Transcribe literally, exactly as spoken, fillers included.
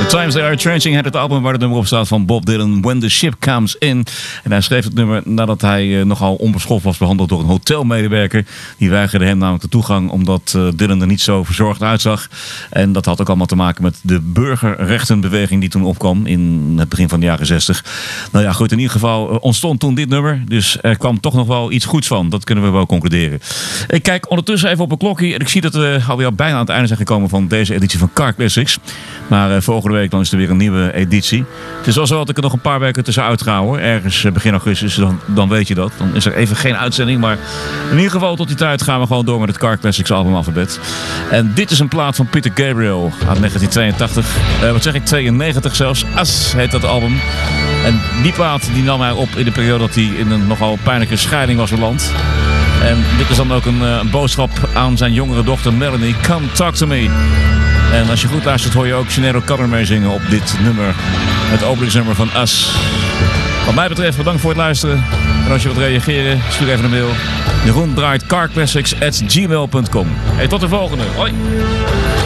The Times They Are Changing had het album waar het nummer op staat van Bob Dylan, When the Ship Comes In. En hij schreef het nummer nadat hij uh, nogal onbeschoft was behandeld door een hotelmedewerker. Die weigerde hem namelijk de toegang omdat uh, Dylan er niet zo verzorgd uitzag. En dat had ook allemaal te maken met de burgerrechtenbeweging die toen opkwam in het begin van de jaren zestig. Nou ja, goed, in ieder geval uh, ontstond toen dit nummer. Dus er kwam toch nog wel iets goeds van. Dat kunnen we wel concluderen. Ik kijk ondertussen even op een klokje en ik zie dat we alweer bijna aan het einde zijn gekomen van deze editie van Car Classics. Maar uh, volgende week dan is er weer een nieuwe editie. Het is wel zo dat ik er nog een paar weken tussenuit ga hoor. Ergens uh, begin augustus, dan, dan weet je dat. Dan is er even geen uitzending. Maar in ieder geval tot die tijd gaan we gewoon door met het Car Classics albumalfabet. En dit is een plaat van Peter Gabriel uit negentien tweeëntachtig. Uh, wat zeg ik, tweeënnegentig zelfs. As heet dat album. En die plaat die nam hij op in de periode dat hij in een nogal pijnlijke scheiding was beland. En dit is dan ook een, een boodschap aan zijn jongere dochter Melanie. Come talk to me. En als je goed luistert hoor je ook Sinead O'Connor meezingen op dit nummer. Het openingsnummer van Us. Wat mij betreft bedankt voor het luisteren. En als je wilt reageren, stuur even een mail. Jeroen draait carclassics at gmail dot com. Hey, tot de volgende. Hoi.